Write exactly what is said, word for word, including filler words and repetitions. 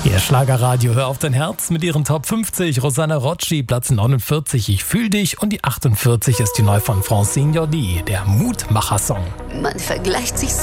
Ihr Schlagerradio, hör auf dein Herz mit ihren Top fünfzig. Rosanna Rocci, Platz neunundvierzig, Ich fühl dich. Und die achtundvierzig ist die neu von Francine Jordi, der Mutmacher-Song. Man vergleicht sich